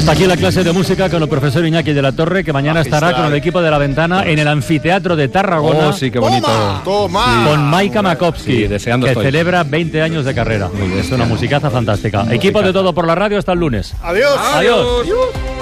Hasta aquí la clase de música con el profesor Iñaki de la Torre, que mañana estará con el equipo de La Ventana en el anfiteatro de Tarragona. Oh, sí, qué bonito. ¡Toma! Con Maika Makovsky, Sí, deseando que estoy. celebra 20 años de carrera. Es una musicaza fantástica. Equipo de Todo por la Radio, hasta el lunes. ¡Adiós! Adiós.